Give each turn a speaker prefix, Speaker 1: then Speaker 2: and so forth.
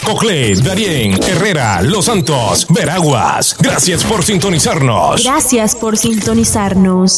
Speaker 1: Coclé, Darién, Herrera, Los Santos, Veraguas. Gracias por sintonizarnos.
Speaker 2: Gracias por sintonizarnos.